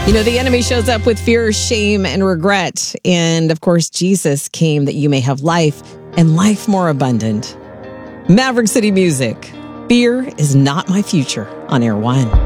You know, the enemy shows up with fear, shame, and regret. And of course, Jesus came that you may have life and life more abundant. Maverick City Music. Fear is not my future on Air One.